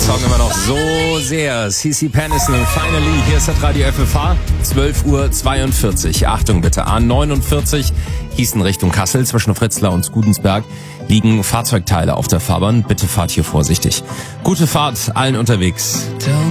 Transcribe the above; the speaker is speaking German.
Song immer noch so sehr. CeCe Peniston und Finally, hier ist das Radio FFH, 12:42 Uhr. Achtung bitte, A49 Gießen Richtung Kassel, zwischen Fritzlar und Skudensberg liegen Fahrzeugteile auf der Fahrbahn. Bitte fahrt hier vorsichtig. Gute Fahrt allen unterwegs.